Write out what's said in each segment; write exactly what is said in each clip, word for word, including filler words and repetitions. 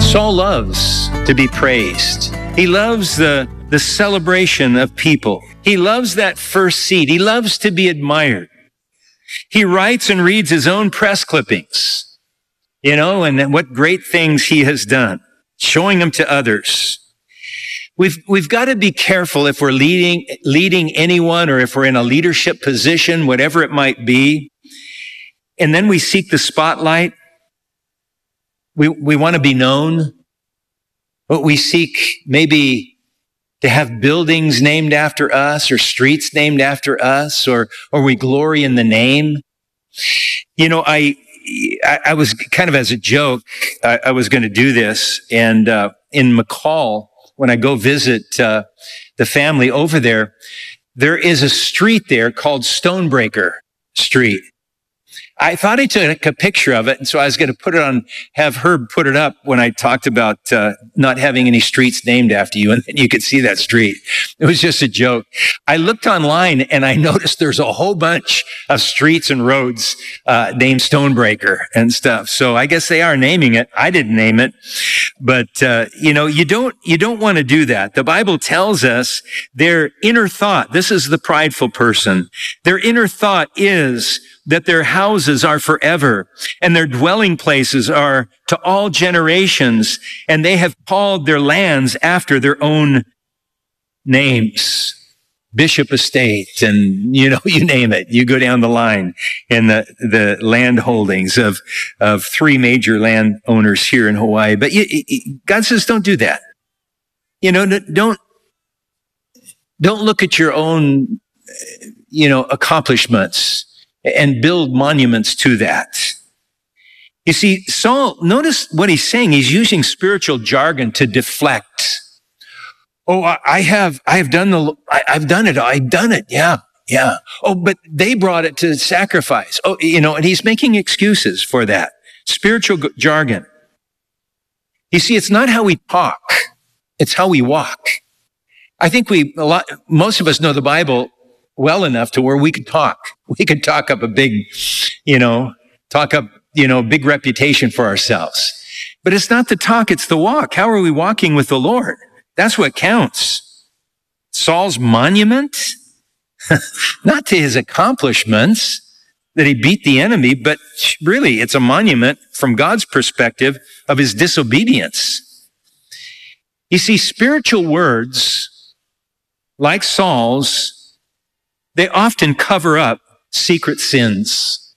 Saul loves to be praised. He loves the, the celebration of people. He loves that first seat. He loves to be admired. He writes and reads his own press clippings, you know, and what great things he has done, showing them to others. We've, we've got to be careful if we're leading, leading anyone or if we're in a leadership position, whatever it might be. And then we seek the spotlight. We, we want to be known, but we seek maybe to have buildings named after us or streets named after us, or, or we glory in the name. You know, I, I, I was kind of as a joke, I, I was going to do this. And, uh, in McCall, when I go visit, uh, the family over there, there is a street there called Stonebreaker Street. I thought I took a picture of it, and so I was going to put it on, have Herb put it up when I talked about uh, not having any streets named after you, and then you could see that street. It was just a joke. I looked online, and I noticed there's a whole bunch of streets and roads uh, named Stonebreaker and stuff. So I guess they are naming it. I didn't name it, but uh, you know, you don't you don't want to do that. The Bible tells us their inner thought. This is the prideful person. Their inner thought is that their houses are forever and their dwelling places are to all generations, and they have called their lands after their own names. Bishop Estate, and you know, you name it. You go down the line in the, the land holdings of, of three major landowners here in Hawaii. But you, God says, don't do that. You know, don't, don't look at your own, you know, accomplishments and build monuments to that. You see, Saul, notice what he's saying. He's using spiritual jargon to deflect. Oh, I have, I have done the, I, I've done it. I've done it. Yeah, yeah. Oh, but they brought it to sacrifice. Oh, you know, and he's making excuses for that. Spiritual jargon. You see, it's not how we talk. It's how we walk. I think we, a lot, most of us know the Bible well enough to where we could talk. We could talk up a big, you know, talk up, you know, big reputation for ourselves. But it's not the talk, it's the walk. How are we walking with the Lord? That's what counts. Saul's monument, not to his accomplishments that he beat the enemy, but really it's a monument from God's perspective of his disobedience. You see, spiritual words, like Saul's, they often cover up secret sins.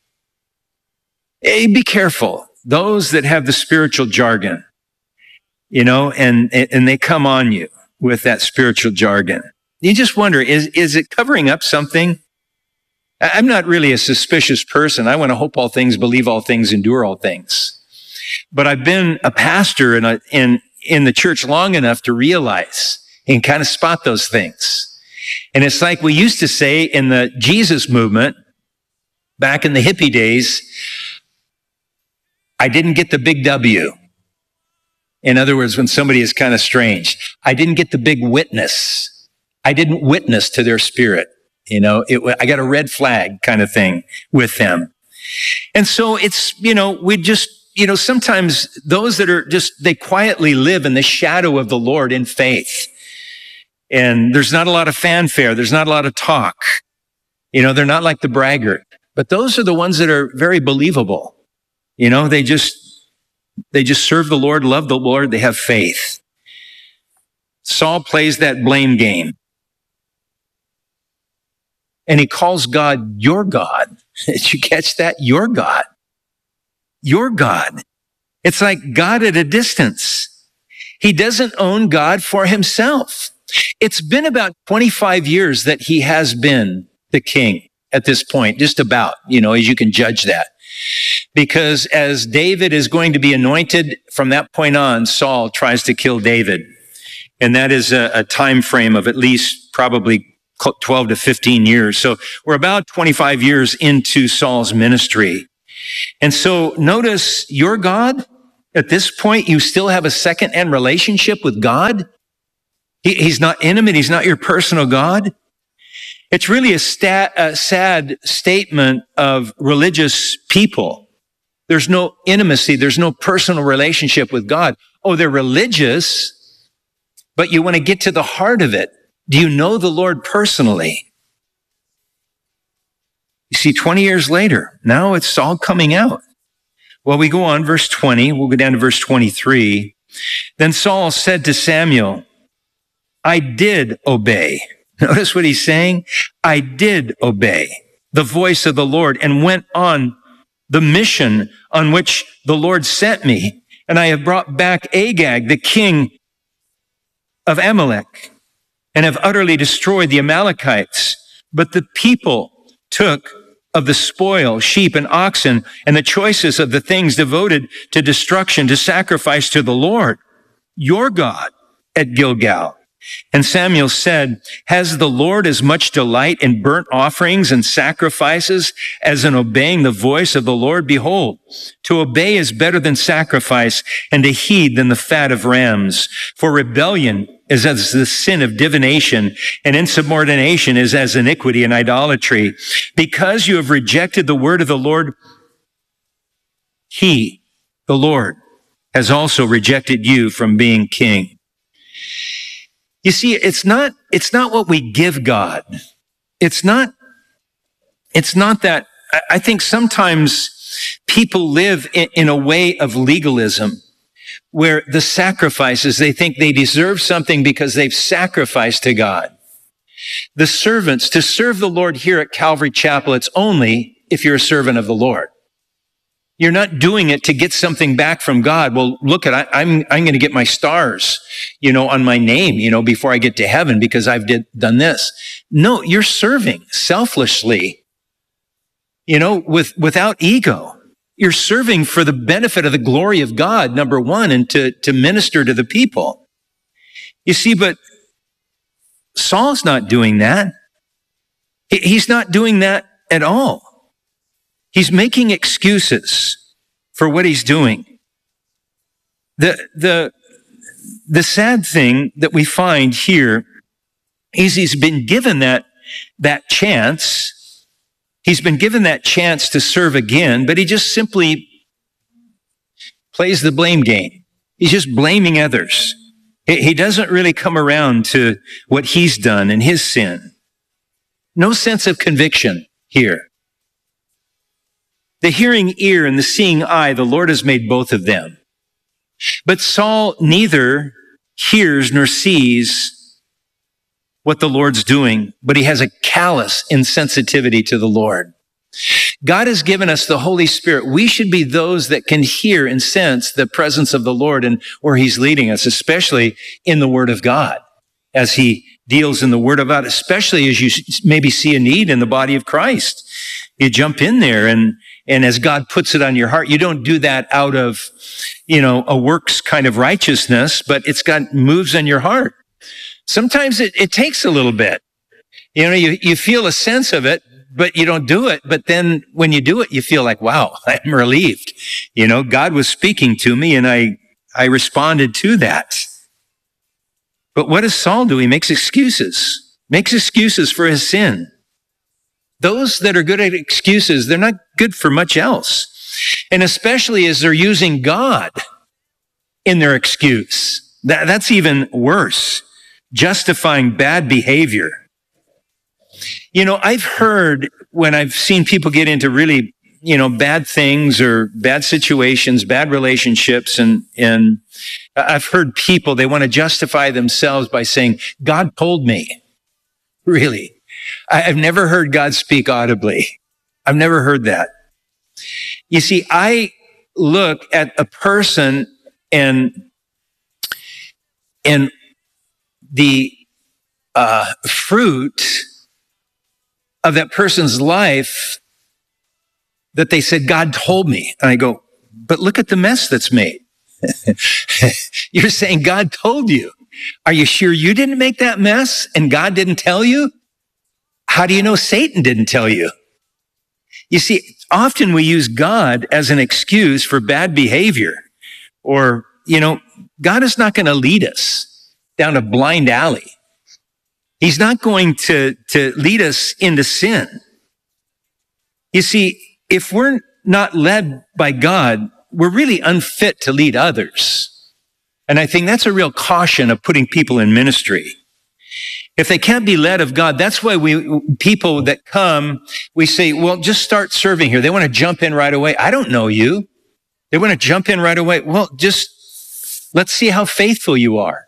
Hey, be careful. Those that have the spiritual jargon, you know, and, and they come on you with that spiritual jargon. You just wonder, is, is it covering up something? I'm not really a suspicious person. I want to hope all things, believe all things, endure all things. But I've been a pastor in, a, in, in the church long enough to realize and kind of spot those things. And it's like we used to say in the Jesus movement, back in the hippie days, I didn't get the big W. In other words, when somebody is kind of strange, I didn't get the big witness. I didn't witness to their spirit. You know, it, I got a red flag kind of thing with them. And so it's, you know, we just, you know, sometimes those that are just, they quietly live in the shadow of the Lord in faith. And there's not a lot of fanfare. There's not a lot of talk. You know, they're not like the braggart. But those are the ones that are very believable. You know, they just, they just serve the Lord, love the Lord. They have faith. Saul plays that blame game. And he calls God your God. Did you catch that? Your God. Your God. It's like God at a distance. He doesn't own God for himself. It's been about twenty-five years that he has been the king at this point, just about, you know, as you can judge that. Because as David is going to be anointed, from that point on, Saul tries to kill David. And that is a, a time frame of at least probably twelve to fifteen years. So we're about twenty-five years into Saul's ministry. And so notice your God, at this point, you still have a second-hand relationship with God. He, he's not intimate. He's not your personal God. It's really a, stat, a sad statement of religious people. There's no intimacy. There's no personal relationship with God. oh, they're religious, but you want to get to the heart of it. Do you know the Lord personally? You see, twenty years later, now it's all coming out. Well, we go on, verse twenty. We'll go down to verse twenty-three. Then Saul said to Samuel, I did obey. Notice what he's saying. I did obey the voice of the Lord and went on the mission on which the Lord sent me. And I have brought back Agag, the king of Amalek, and have utterly destroyed the Amalekites. But the people took of the spoil, sheep and oxen, and the choicest of the things devoted to destruction, to sacrifice to the Lord, your God, at Gilgal. And Samuel said, has the Lord as much delight in burnt offerings and sacrifices as in obeying the voice of the Lord? Behold, to obey is better than sacrifice, and to heed than the fat of rams. For rebellion is as the sin of divination, and insubordination is as iniquity and idolatry. Because you have rejected the word of the Lord, he, the Lord, has also rejected you from being king. You see, it's not, it's not what we give God. It's not, it's not that, I think sometimes people live in, in a way of legalism where the sacrifices, they think they deserve something because they've sacrificed to God. The servants, to serve the Lord here at Calvary Chapel, it's only if you're a servant of the Lord. You're not doing it to get something back from God. Well, look at, I, I'm, I'm going to get my stars, you know, on my name, you know, before I get to heaven because I've did, done this. No, you're serving selflessly, you know, with, without ego. You're serving for the benefit of the glory of God, number one, and to, to minister to the people. You see, but Saul's not doing that. He, he's not doing that at all. He's making excuses for what he's doing. The, the, the sad thing that we find here is he's been given that, that chance. He's been given that chance to serve again, but he just simply plays the blame game. He's just blaming others. He, he doesn't really come around to what he's done and his sin. No sense of conviction here. The hearing ear and the seeing eye, the Lord has made both of them. But Saul neither hears nor sees what the Lord's doing, but he has a callous insensitivity to the Lord. God has given us the Holy Spirit. We should be those that can hear and sense the presence of the Lord and where he's leading us, especially in the Word of God, as he deals in the Word of God, especially as you maybe see a need in the body of Christ. You jump in there and And as God puts it on your heart, you don't do that out of, you know, a works kind of righteousness, but it's got moves on your heart. Sometimes it, it takes a little bit. You know, you, you feel a sense of it, but you don't do it. But then when you do it, you feel like, wow, I'm relieved. You know, God was speaking to me and I, I responded to that. But what does Saul do? He makes excuses, makes excuses for his sin. Those that are good at excuses, they're not good for much else. And especially as they're using God in their excuse. That, that's even worse. Justifying bad behavior. You know, I've heard when I've seen people get into really, you know, bad things or bad situations, bad relationships, and, and I've heard people, they want to justify themselves by saying, God told me. Really? I've never heard God speak audibly. I've never heard that. You see, I look at a person and, and the uh, fruit of that person's life that they said, God told me. And I go, but look at the mess that's made. You're saying God told you. Are you sure you didn't make that mess and God didn't tell you? How do you know Satan didn't tell you? You see, often we use God as an excuse for bad behavior. Or, you know, God is not going to lead us down a blind alley. He's not going to, to lead us into sin. You see, if we're not led by God, we're really unfit to lead others. And I think that's a real caution of putting people in ministry. If they can't be led of God, that's why we, people that come, we say, well, just start serving here. They want to jump in right away. I don't know you. They want to jump in right away. Well, just let's see how faithful you are.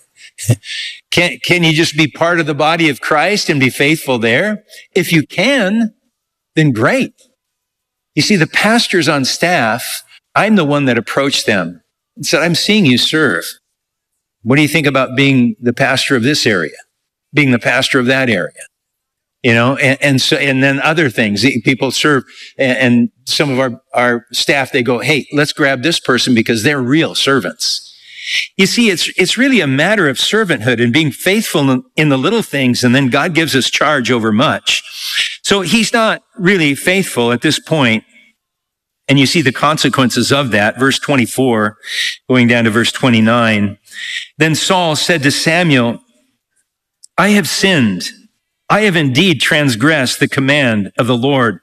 Can, can you just be part of the body of Christ and be faithful there? If you can, then great. You see, the pastors on staff, I'm the one that approached them and said, I'm seeing you serve. What do you think about being the pastor of this area? Being the pastor of that area? You know, and, and so, and then other things. People serve, and, and some of our, our staff, they go, hey, let's grab this person because they're real servants. You see, it's, it's really a matter of servanthood and being faithful in the little things, and then God gives us charge over much. So he's not really faithful at this point, and you see the consequences of that. Verse twenty-four, going down to verse twenty-nine. Then Saul said to Samuel, I have sinned. I have indeed transgressed the command of the Lord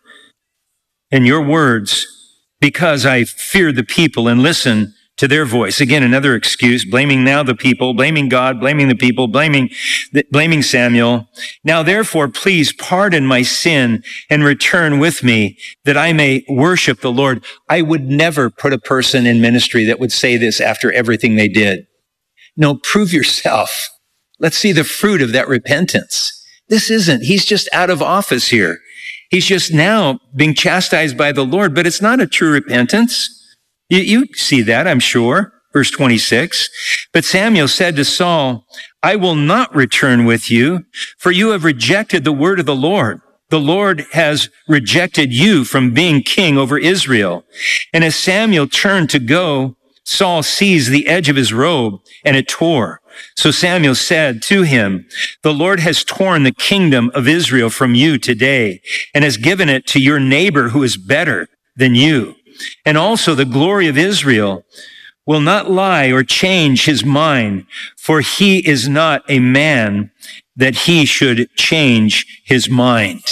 and your words, because I fear the people and listen to their voice. Again, another excuse, blaming now the people, blaming God, blaming the people, blaming, blaming Samuel. Now, therefore, please pardon my sin and return with me that I may worship the Lord. I would never put a person in ministry that would say this after everything they did. No, prove yourself. Let's see the fruit of that repentance. This isn't, he's just out of office here. He's just now being chastised by the Lord, but it's not a true repentance. You, you see that, I'm sure. Verse twenty-six. But Samuel said to Saul, I will not return with you, for you have rejected the word of the Lord. The Lord has rejected you from being king over Israel. And as Samuel turned to go, Saul seized the edge of his robe, and it tore. So Samuel said to him, the Lord has torn the kingdom of Israel from you today, and has given it to your neighbor who is better than you. And also the glory of Israel will not lie or change his mind, for he is not a man that he should change his mind.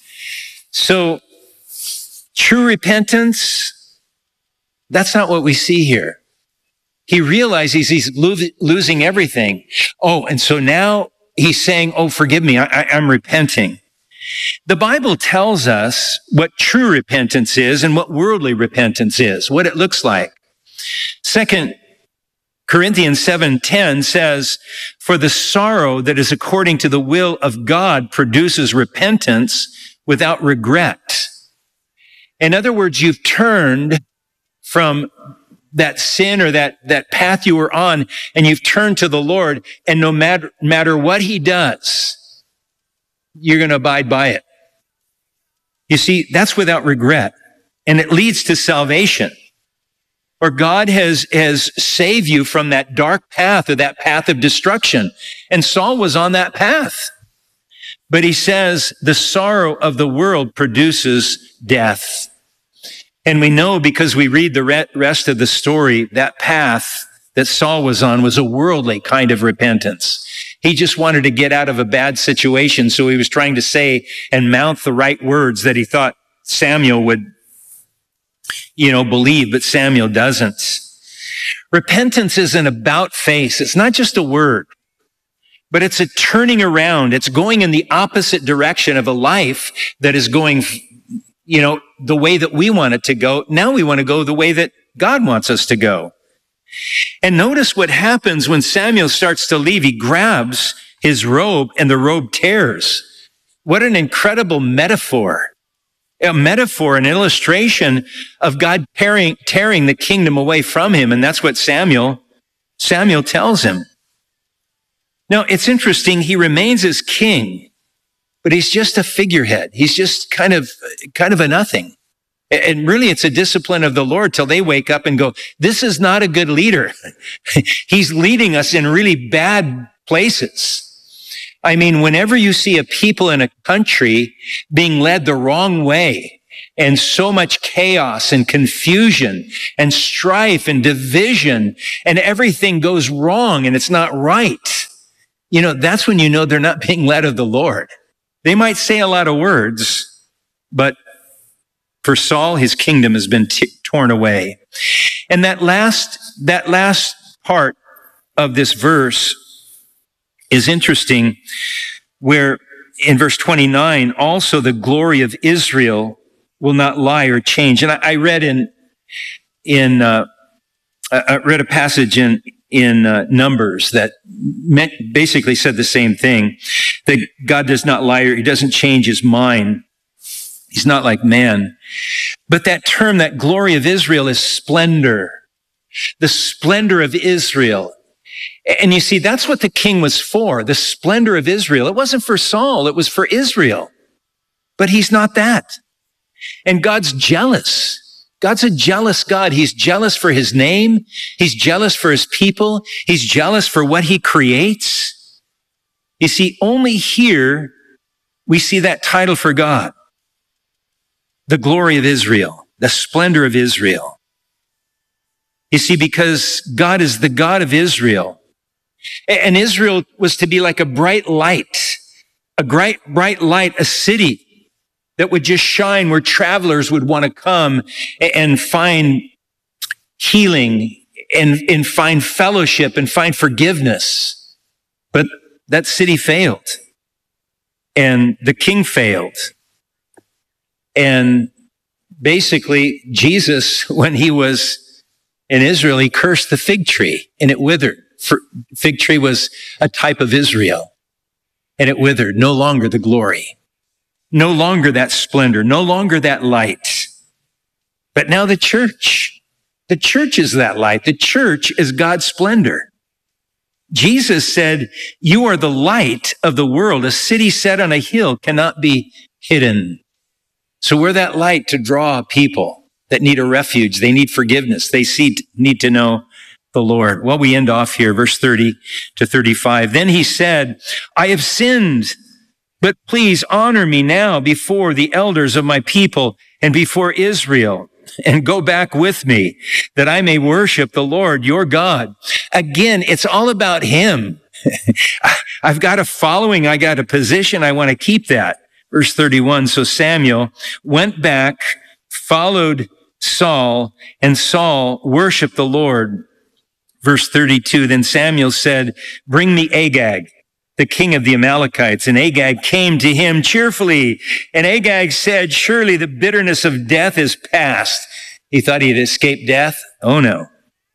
So true repentance, that's not what we see here. He realizes he's lo- losing everything. Oh, and so now he's saying, oh, forgive me, I- I- I'm repenting. The Bible tells us what true repentance is and what worldly repentance is, what it looks like. Second Corinthians seven ten says, for the sorrow that is according to the will of God produces repentance without regret. In other words, you've turned from that sin or that, that path you were on, and you've turned to the Lord, and no matter, matter what he does, you're going to abide by it. You see, that's without regret. And it leads to salvation. Or God has, has saved you from that dark path or that path of destruction. And Saul was on that path. But he says the sorrow of the world produces death. And we know because we read the rest of the story, that path that Saul was on was a worldly kind of repentance. He just wanted to get out of a bad situation, so he was trying to say and mouth the right words that he thought Samuel would, you know, believe, but Samuel doesn't. Repentance is an about face. It's not just a word, but it's a turning around. It's going in the opposite direction of a life that is going, you know, the way that we want it to go. Now we want to go the way that God wants us to go. And notice what happens when Samuel starts to leave. He grabs his robe and the robe tears. What an incredible metaphor. A metaphor, an illustration of God tearing, tearing the kingdom away from him. And that's what Samuel, Samuel tells him. Now, it's interesting. He remains as king, but he's just a figurehead. He's just kind of, kind of a nothing. And really, it's a discipline of the Lord till they wake up and go, this is not a good leader. He's leading us in really bad places. I mean, whenever you see a people in a country being led the wrong way and so much chaos and confusion and strife and division and everything goes wrong and it's not right, you know, that's when you know they're not being led of the Lord. They might say a lot of words, but for Saul, his kingdom has been t- torn away. And that last, that last part of this verse is interesting, where in verse twenty-nine, also the glory of Israel will not lie or change. And I, I read in, in, uh, I read a passage in, in uh, Numbers that meant, basically said the same thing, that God does not lie or he doesn't change his mind. He's not like man. But that term, that glory of Israel, is splendor. The splendor of Israel. And you see, that's what the king was for, the splendor of Israel. It wasn't for Saul, it was for Israel. But he's not that. And God's jealous. God's a jealous God. He's jealous for his name. He's jealous for his people. He's jealous for what he creates. You see, only here we see that title for God. The glory of Israel, the splendor of Israel. You see, because God is the God of Israel. And Israel was to be like a bright light, a bright, bright light, a city that would just shine where travelers would want to come and find healing and, and find fellowship and find forgiveness. But that city failed. And the king failed. And basically, Jesus, when he was in Israel, he cursed the fig tree and it withered. For, fig tree was a type of Israel and it withered. No longer the glory. No longer that splendor. No longer that light. But now the church. The church is that light. The church is God's splendor. Jesus said, you are the light of the world. A city set on a hill cannot be hidden. So we're that light to draw people that need a refuge. They need forgiveness. They see, need to know the Lord. Well, we end off here, verse thirty to thirty-five. Then he said, I have sinned, but please honor me now before the elders of my people and before Israel, and go back with me that I may worship the Lord, your God. Again, it's all about him. I've got a following. I got a position. I want to keep that. Verse thirty-one, so Samuel went back, followed Saul, and Saul worshiped the Lord. Verse thirty-two, then Samuel said, bring me Agag, the king of the Amalekites. And Agag came to him cheerfully. And Agag said, surely the bitterness of death is past. He thought he'd escape death. Oh no.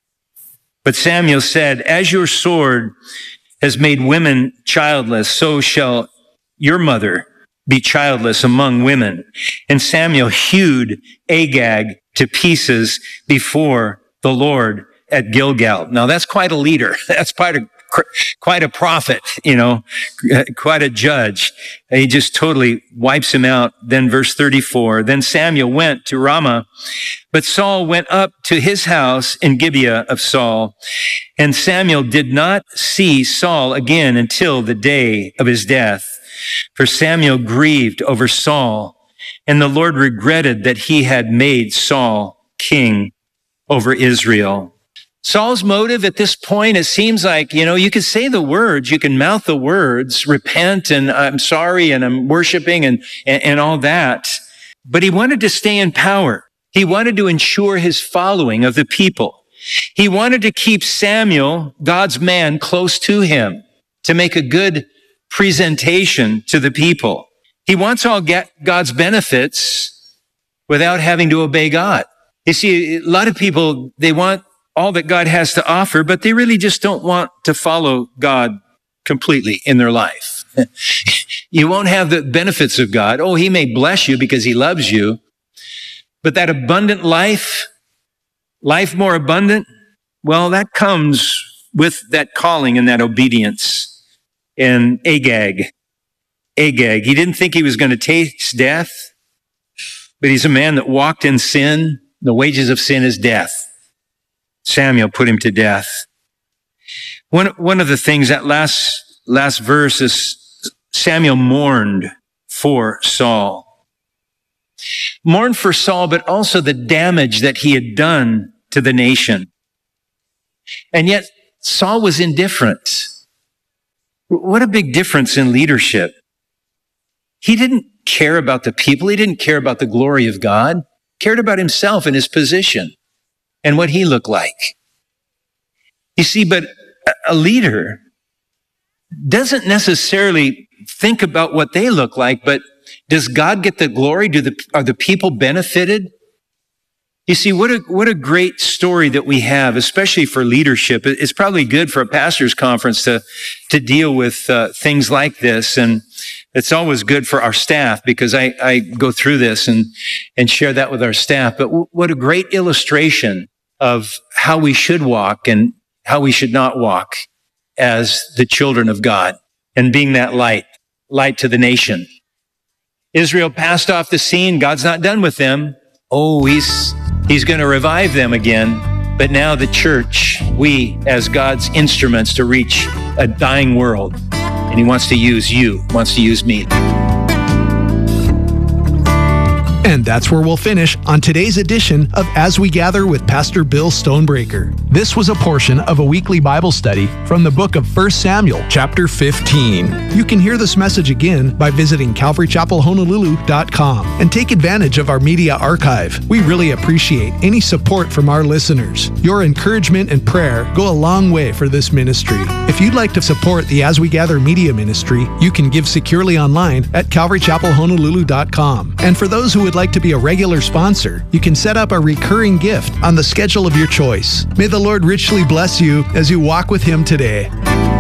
But Samuel said, as your sword has made women childless, so shall your mother be childless among women. And Samuel hewed Agag to pieces before the Lord at Gilgal. Now that's quite a leader. That's quite a, quite a prophet, you know, quite a judge. He just totally wipes him out. Then verse thirty-four, then Samuel went to Ramah, but Saul went up to his house in Gibeah of Saul. And Samuel did not see Saul again until the day of his death. For Samuel grieved over Saul, and the Lord regretted that he had made Saul king over Israel. Saul's motive at this point, it seems like, you know, you can say the words, you can mouth the words, repent, and I'm sorry, and I'm worshiping, and, and, and all that. But he wanted to stay in power. He wanted to ensure his following of the people. He wanted to keep Samuel, God's man, close to him to make a good presentation to the people. He wants all get God's benefits without having to obey God. You see, a lot of people, they want all that God has to offer, but they really just don't want to follow God completely in their life. You won't have the benefits of God. Oh, he may bless you because he loves you, but that abundant life, life more abundant, well, that comes with that calling and that obedience. And Agag, Agag, he didn't think he was going to taste death, but he's a man that walked in sin. The wages of sin is death. Samuel put him to death. One, one of the things, that last, last verse is Samuel mourned for Saul. Mourned for Saul, but also the damage that he had done to the nation. And yet Saul was indifferent. What a big difference in leadership. He didn't care about the people. He didn't care about the glory of God. He cared about himself and his position and what he looked like. You see, but a leader doesn't necessarily think about what they look like, but does God get the glory? Do the, are the people benefited? You see, what a, what a great story that we have, especially for leadership. It's probably good for a pastor's conference to, to deal with uh, things like this. And it's always good for our staff because I, I go through this and, and share that with our staff. But w- what a great illustration of how we should walk and how we should not walk as the children of God and being that light, light to the nation. Israel passed off the scene. God's not done with them. Oh, he's, he's going to revive them again. But now the church, we as God's instruments to reach a dying world. And he wants to use you, wants to use me. And that's where we'll finish on today's edition of As We Gather with Pastor Bill Stonebreaker. This was a portion of a weekly Bible study from the book of First Samuel, chapter fifteen. You can hear this message again by visiting calvary chapel honolulu dot com and take advantage of our media archive. We really appreciate any support from our listeners. Your encouragement and prayer go a long way for this ministry. If you'd like to support the As We Gather media ministry, you can give securely online at calvary chapel honolulu dot com. And for those who would like to be a regular sponsor, you can set up a recurring gift on the schedule of your choice. May the Lord richly bless you as you walk with Him today.